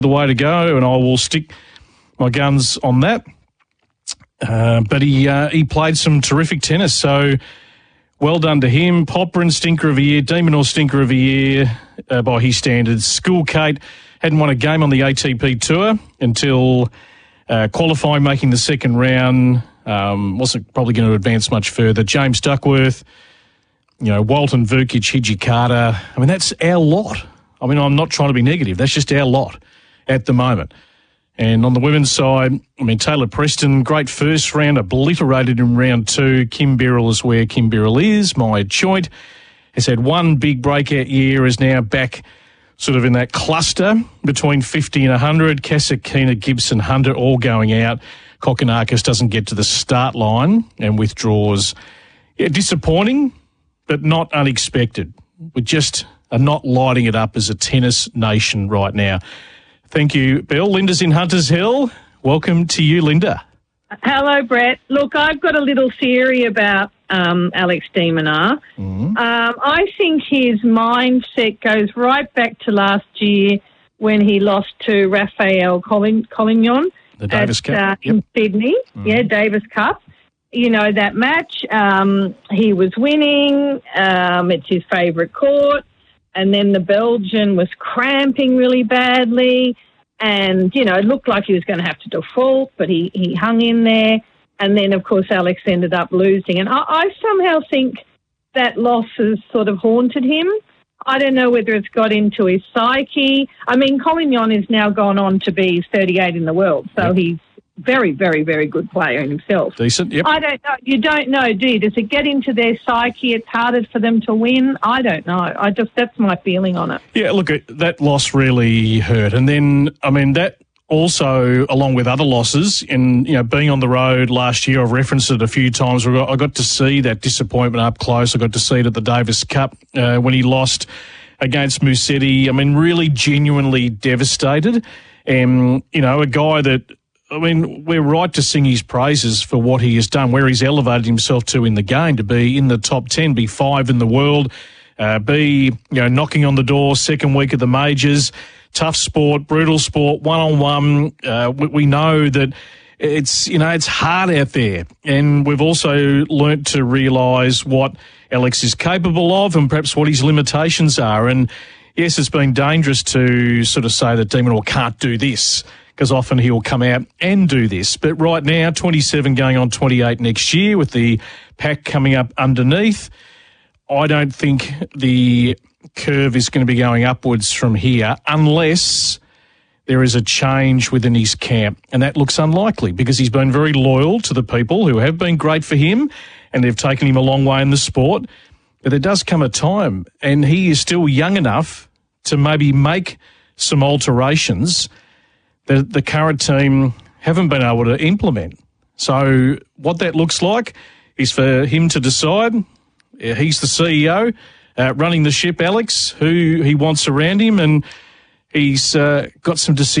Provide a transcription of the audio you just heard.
the way to go, and I will stick my guns on that. But he played some terrific tennis, so well done to him. Popperin, Stinker of the Year, De Minaur Stinker of the Year by his standards. School Kate hadn't won a game on the ATP Tour until qualifying, making the second round. Wasn't probably going to advance much further. James Duckworth, Walton, Vukic, Hijikata. I mean, that's our lot. I mean, I'm not trying to be negative. That's just our lot at the moment. And on the women's side, I mean, Taylor Preston, great first round, obliterated in round two. Kim Birrell is where Kim Birrell is. Maya Choit has had one big breakout year, is now back sort of in that cluster between 50 and 100. Kasatkina, Gibson, Hunter all going out. Kokkinakis doesn't get to the start line and withdraws. Yeah, disappointing, but not unexpected. We just are not lighting it up as a tennis nation right now. Thank you, Bill. Linda's in Hunters Hill. Welcome to you, Linda. Hello, Brett. Look, I've got a little theory about Alex de Minaur. Mm-hmm. I think his mindset goes right back to last year when he lost to Rafael Collignon the Davis Cup in Sydney. Mm-hmm. Yeah, Davis Cup. That match, he was winning. It's his favourite court. And then the Belgian was cramping really badly and, it looked like he was going to have to default, but he hung in there. And then, of course, Alex ended up losing. And I somehow think that loss has sort of haunted him. I don't know whether it's got into his psyche. I mean, Collignon has now gone on to be 38 in the world, so he's very, very, very good player himself. Decent, yep. I don't know. You don't know, do you? Does it get into their psyche? It's harder for them to win? I don't know. That's my feeling on it. Yeah, look, that loss really hurt. And then, I mean, that also, along with other losses, in being on the road last year, I've referenced it a few times. I got to see that disappointment up close. I got to see it at the Davis Cup when he lost against Musetti. I mean, really genuinely devastated. And, a guy that, I mean, we're right to sing his praises for what he has done, where he's elevated himself to in the game, to be in the top 10, be 5 in the world, be, knocking on the door, second week of the majors, tough sport, brutal sport, one-on-one. We know that it's hard out there. And we've also learnt to realise what Alex is capable of and perhaps what his limitations are. And yes, it's been dangerous to sort of say that de Minaur can't do this, because often he'll come out and do this. But right now, 27 going on 28 next year with the pack coming up underneath, I don't think the curve is going to be going upwards from here unless there is a change within his camp. And that looks unlikely because he's been very loyal to the people who have been great for him and they've taken him a long way in the sport. But there does come a time, and he is still young enough to maybe make some alterations that the current team haven't been able to implement. So what that looks like is for him to decide. He's the CEO running the ship, Alex, who he wants around him, and he's got some decisions